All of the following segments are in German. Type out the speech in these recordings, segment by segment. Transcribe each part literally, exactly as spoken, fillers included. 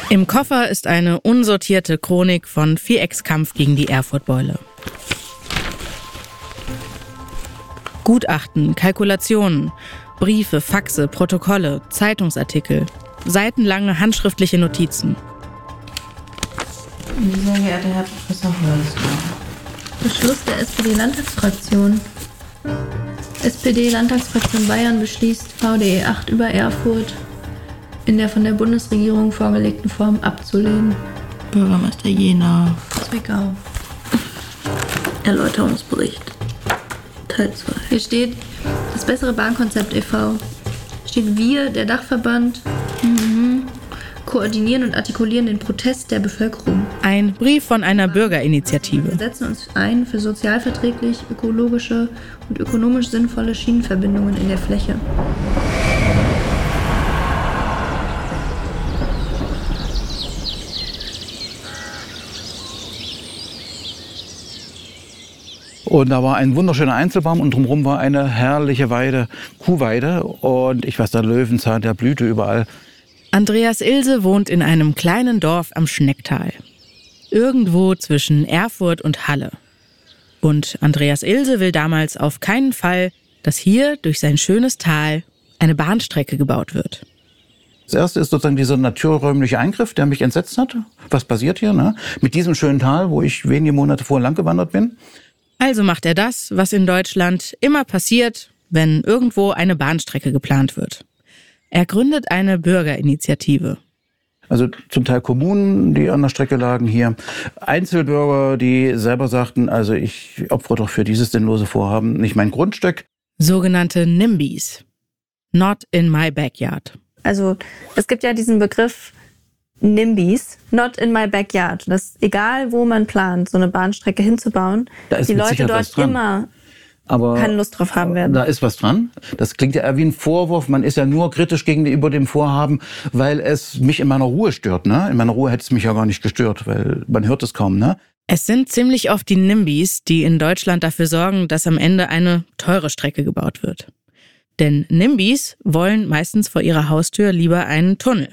Im Koffer ist eine unsortierte Chronik von Vierecks Kampf gegen die Erfurtbeule. Gutachten, Kalkulationen, Briefe, Faxe, Protokolle, Zeitungsartikel, seitenlange handschriftliche Notizen. Sehr geehrter Herr Professor Hörlsdorf. Beschluss der S P D-Landtagsfraktion. S P D-Landtagsfraktion Bayern beschließt, V D E acht über Erfurt in der von der Bundesregierung vorgelegten Form abzulehnen. Bürgermeister Jena. Zwickau. Erläuterungsbericht. Teil zwei. Hier steht das bessere Bahnkonzept e V Steht wir, der Dachverband, mhm, koordinieren und artikulieren den Protest der Bevölkerung. Ein Brief von einer Bürgerinitiative. Wir setzen uns ein für sozialverträglich, ökologische und ökonomisch sinnvolle Schienenverbindungen in der Fläche. Und da war ein wunderschöner Einzelbaum und drumherum war eine herrliche Weide, Kuhweide. Und ich weiß, der Löwenzahn, der blühte überall. Andreas Ilse wohnt in einem kleinen Dorf am Schnecktal. Irgendwo zwischen Erfurt und Halle. Und Andreas Ilse will damals auf keinen Fall, dass hier durch sein schönes Tal eine Bahnstrecke gebaut wird. Das erste ist sozusagen dieser naturräumliche Eingriff, der mich entsetzt hat. Was passiert hier, ne? Mit diesem schönen Tal, wo ich wenige Monate vorher lang gewandert bin. Also macht er das, was in Deutschland immer passiert, wenn irgendwo eine Bahnstrecke geplant wird. Er gründet eine Bürgerinitiative. Also zum Teil Kommunen, die an der Strecke lagen hier. Einzelbürger, die selber sagten, also ich opfere doch für dieses sinnlose Vorhaben nicht mein Grundstück. Sogenannte NIMBYs. Not in my backyard. Also es gibt ja diesen Begriff NIMBYs, not in my backyard. Das ist egal, wo man plant, so eine Bahnstrecke hinzubauen. Da ist die mit Leute Sicherheit was dort dran. immer Aber keine Lust drauf haben werden. Da ist was dran. Das klingt ja eher wie ein Vorwurf. Man ist ja nur kritisch gegenüber dem Vorhaben, weil es mich in meiner Ruhe stört. Ne? In meiner Ruhe hätte es mich ja gar nicht gestört, weil man hört es kaum. Ne? Es sind ziemlich oft die NIMBYs, die in Deutschland dafür sorgen, dass am Ende eine teure Strecke gebaut wird. Denn NIMBYs wollen meistens vor ihrer Haustür lieber einen Tunnel,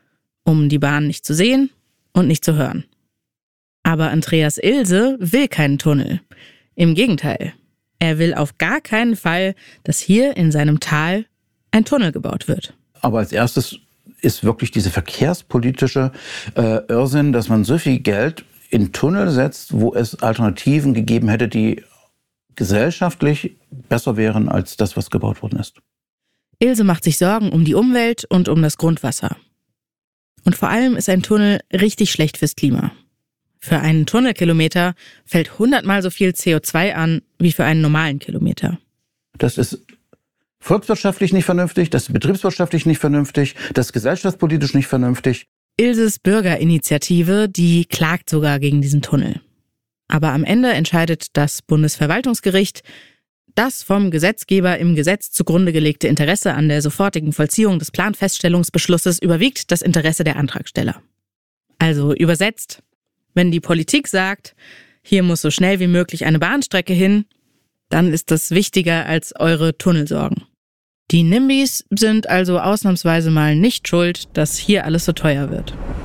um die Bahn nicht zu sehen und nicht zu hören. Aber Andreas Ilse will keinen Tunnel. Im Gegenteil. Er will auf gar keinen Fall, dass hier in seinem Tal ein Tunnel gebaut wird. Aber als erstes ist wirklich diese verkehrspolitische äh, Irrsinn, dass man so viel Geld in Tunnel setzt, wo es Alternativen gegeben hätte, die gesellschaftlich besser wären als das, was gebaut worden ist. Ilse macht sich Sorgen um die Umwelt und um das Grundwasser. Und vor allem ist ein Tunnel richtig schlecht fürs Klima. Für einen Tunnelkilometer fällt hundertmal so viel C O zwei an wie für einen normalen Kilometer. Das ist volkswirtschaftlich nicht vernünftig, das ist betriebswirtschaftlich nicht vernünftig, das ist gesellschaftspolitisch nicht vernünftig. Ilses Bürgerinitiative, die klagt sogar gegen diesen Tunnel. Aber am Ende entscheidet das Bundesverwaltungsgericht, das vom Gesetzgeber im Gesetz zugrunde gelegte Interesse an der sofortigen Vollziehung des Planfeststellungsbeschlusses überwiegt das Interesse der Antragsteller. Also übersetzt, wenn die Politik sagt, hier muss so schnell wie möglich eine Bahnstrecke hin, dann ist das wichtiger als eure Tunnelsorgen. Die NIMBYs sind also ausnahmsweise mal nicht schuld, dass hier alles so teuer wird.